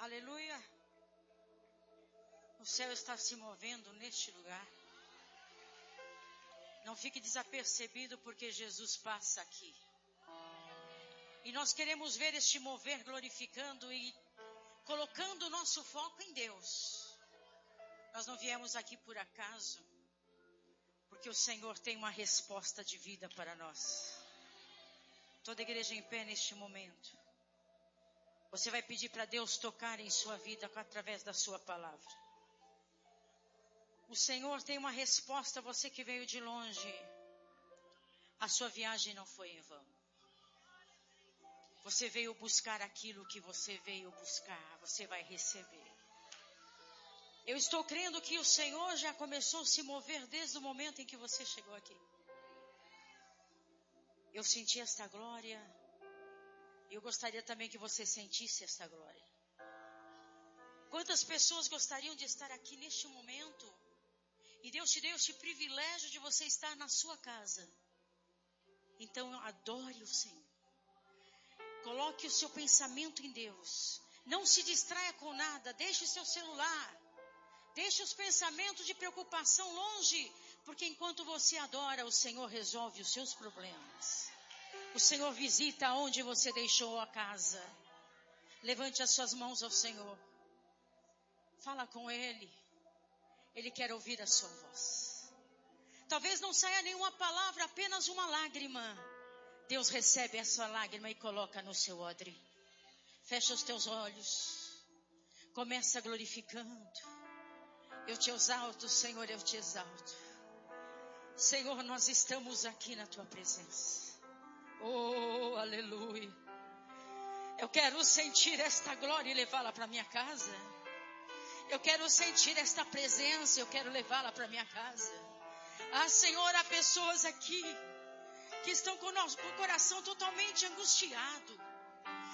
Aleluia. O céu está se movendo neste lugar. Não fique desapercebido porque Jesus passa aqui. E nós queremos ver este mover glorificando e colocando o nosso foco em Deus. Nós não viemos aqui por acaso, porque o Senhor tem uma resposta de vida para nós. Toda a igreja em pé neste momento. Você vai pedir para Deus tocar em sua vida através da sua palavra. O Senhor tem uma resposta, você que veio de longe. A sua viagem não foi em vão. Você veio buscar aquilo que você veio buscar, você vai receber. Eu estou crendo que o Senhor já começou a se mover desde o momento em que você chegou aqui. Eu senti esta glória. E eu gostaria também que você sentisse esta glória. Quantas pessoas gostariam de estar aqui neste momento? E Deus te deu este privilégio de você estar na sua casa. Então adore o Senhor. Coloque o seu pensamento em Deus. Não se distraia com nada. Deixe o seu celular. Deixe os pensamentos de preocupação longe. Porque enquanto você adora, o Senhor resolve os seus problemas. O Senhor visita onde você deixou a casa. Levante as suas mãos ao Senhor. Fala com Ele. Ele quer ouvir a sua voz. Talvez não saia nenhuma palavra, apenas uma lágrima. Deus recebe essa lágrima e coloca no seu odre. Fecha os teus olhos. Começa glorificando. Eu te exalto, Senhor, eu te exalto. Senhor, nós estamos aqui na tua presença. Oh, aleluia. Eu quero sentir esta glória e levá-la para minha casa. Eu quero sentir esta presença, eu quero levá-la para minha casa. Ah, Senhor, há pessoas aqui que estão com o coração totalmente angustiado.